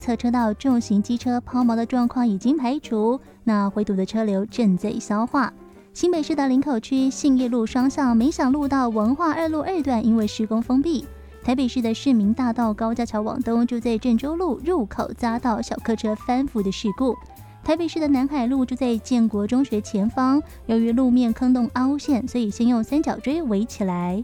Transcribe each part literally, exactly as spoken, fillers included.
侧车道重型机车抛锚的状况已经排除，那回堵的车流正在消化。新北市的林口区信义路双向美享路到文化二路二段因为施工封闭。台北市的市民大道高架桥往东就在郑州路入口遭到小客车翻覆的事故。台北市的南海路就在建国中学前方，由于路面坑洞凹陷，所以先用三角锥围起来。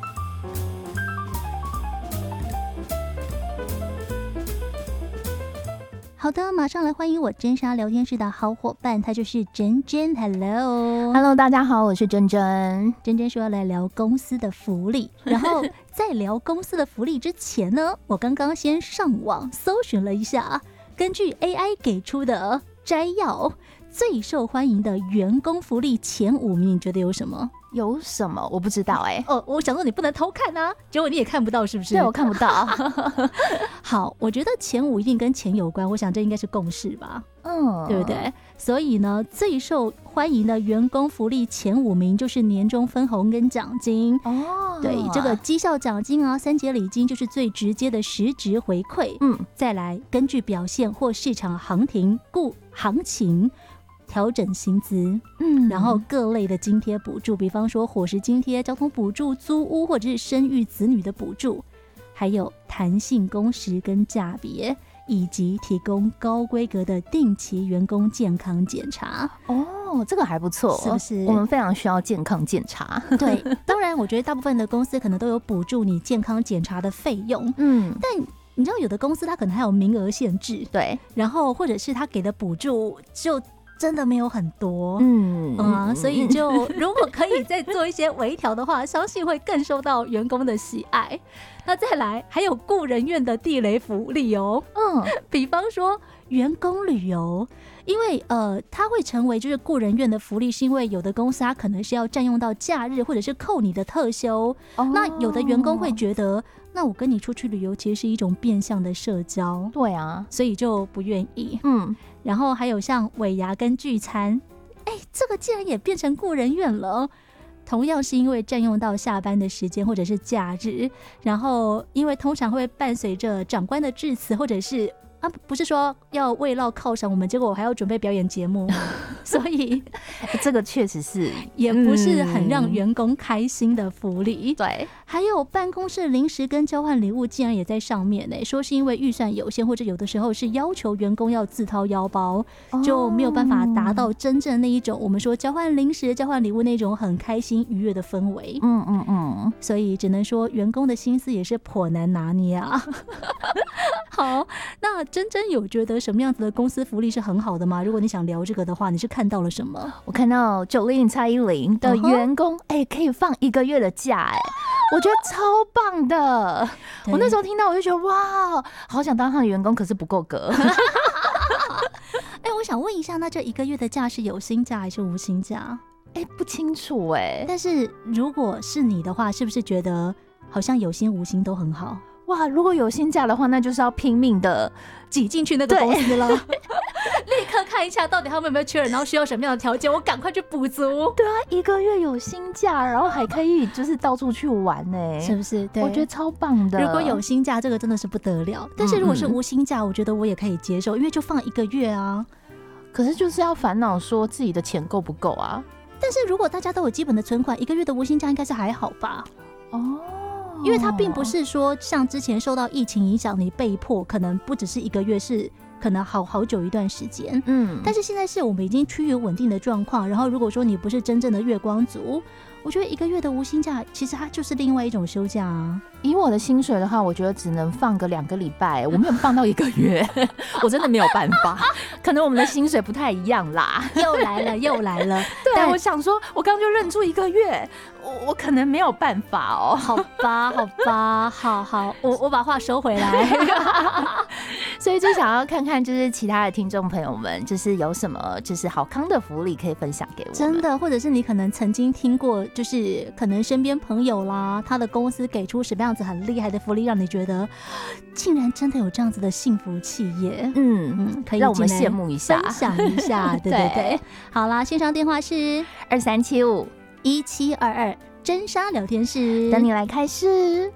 好的，马上来欢迎我真莎聊天室的好伙伴，他就是珍珍。Hello，Hello， Hello， 大家好，我是珍珍。 珍珍说要来聊公司的福利，然后在聊公司的福利之前呢，我刚刚先上网搜寻了一下，根据 A I 给出的摘要，最受欢迎的员工福利前五名，你觉得有什么？ 有什么？我不知道哎、欸。 哦，我想说你不能偷看啊，结果你也看不到，是不是？ 对，我看不到。 好，我觉得前五一定跟钱有关，我想这应该是共识吧。 嗯， 对不对？所以呢，最受欢迎的员工福利前五名就是年终分红跟奖金。 哦， 对，这个绩效奖金啊，三节礼金就是最直接的实质回馈。 嗯， 再来根据表现或市场行情、故行情。调整薪资， 嗯， 然后各类的津贴补助，比方说伙食津贴、交通补助、租屋或者是生育子女的补助，还有弹性工时跟价别，以及提供高规格的定期员工健康检查。 哦，这个还不错， 是不是？ 我们非常需要健康检查。 对，当然，我觉得大部分的公司可能都有补助你健康检查的费用， 嗯， 但你知道有的公司它可能还有名额限制， 对， 然后或者是他给的补助就真的没有很多， 嗯啊，所以就如果可以再做一些微调的话，相信会更受到员工的喜爱。那再来，还有雇人院的地雷福利哦， 嗯， 比方说员工旅游，因为呃，它会成为就是雇人院的福利，是因为有的公司它可能是要占用到假日，或者是扣你的特休，哦、那有的员工会觉得，那我跟你出去旅游其实是一种变相的社交， 对啊， 所以就不愿意， 嗯。 然后还有像尾牙跟聚餐，哎，这个竟然也变成雇人院了。同样是因为占用到下班的时间或者是假日，然后因为通常会伴随着长官的致辞，或者是啊，不是说要慰劳犒赏我们，结果我还要准备表演节目，所以这个确实是也不是很让员工开心的福利。 嗯、对， 还有办公室零食跟交换礼物竟然也在上面呢、欸，说是因为预算有限，或者有的时候是要求员工要自掏腰包，哦、就没有办法达到真正那一种我们说交换零食、交换礼物那种很开心愉悦的氛围。 嗯嗯嗯， 所以只能说员工的心思也是颇难拿捏啊。好，那珍珍有觉得什么样子的公司福利是很好的吗？如果你想聊这个的话，你是看到了什么？ 我看到九零蔡依林的员工，哎、uh-huh. 欸，可以放一个月的假、欸，哎，我觉得超棒的。我那时候听到我就觉得哇，好想当他的员工，可是不够格。 哎、欸，我想问一下，那这一个月的假是有薪假还是无薪假？ 哎、欸，不清楚哎、欸。 但是如果是你的话，是不是觉得好像有薪无薪都很好？ 哇，如果有薪假的话，那就是要拼命的挤进去那个公司了，立刻看一下到底他们有没有缺人，然后需要什么样的条件，我赶快去补足。 对啊，一个月有薪假，然后还可以就是到处去玩呢、欸， 是不是？对， 我觉得超棒的。 如果有薪假，这个真的是不得了。但是如果是无薪假，我觉得我也可以接受，因为就放一个月啊。 可是就是要烦恼说自己的钱够不够啊。 但是如果大家都有基本的存款，一个月的无薪假应该是还好吧？ 哦。 因为它并不是说像之前受到疫情影响，你被迫可能不只是一个月，是可能好好久一段时间。嗯，但是现在是我们已经趋于稳定的状况。然后如果说你不是真正的月光族，我觉得一个月的无薪假其实它就是另外一种休假啊。 以我的薪水的话，我觉得只能放个两个礼拜，我没有放到一个月，我真的没有办法。可能我们的薪水不太一样啦。 又来了，又来了。 对，我想说，我刚刚就认出一个月，我我可能没有办法哦。 好吧，好吧，好好，我我把话收回来。 所以就想要看看，就是其他的听众朋友们，就是有什么就是好康的福利可以分享给我们。 真的，或者是你可能曾经听过，就是可能身边朋友啦，他的公司给出什么样子很厉害的福利，让你觉得竟然真的有这样子的幸福企业。嗯嗯，可以让我们羡慕一下， 分享一下。对对对，好啦，线上电话是二三七五一七二二，真莎聊天室， 等你来开市。